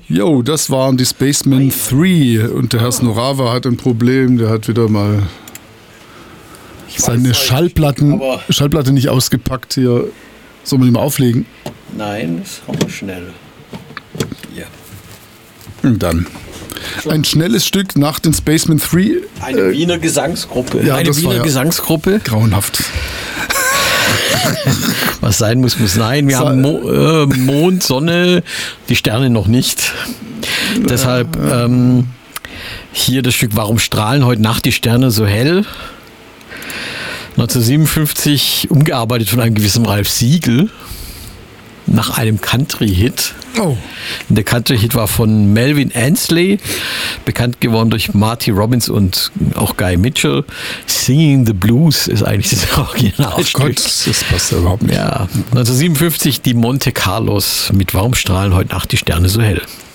Jo, das waren die Spacemen 3 und der Herr Snorava hat ein Problem, der hat wieder mal seine Schallplatte nicht ausgepackt hier. Sollen wir die mal auflegen? Nein, das haben wir schnell. Ja. Und dann ein schnelles Stück nach den Spacemen 3. Eine Wiener Gesangsgruppe. Ja, Eine das war Wiener Gesangsgruppe. Grauenhaft. Was sein muss, muss sein. Wir haben Mond, Sonne, die Sterne noch nicht. Deshalb hier das Stück Warum strahlen heute Nacht die Sterne so hell? 1957 umgearbeitet von einem gewissen Ralph Siegel nach einem Country-Hit. Oh. Der Country-Hit war von Melvin Ansley, bekannt geworden durch Marty Robbins und auch Guy Mitchell. Singing the Blues ist eigentlich das Originalstück. Ach Gott, das passt ja überhaupt nicht. Ja, 1957 die Monte Carlos mit Warum strahlen heute Nacht die Sterne so hell.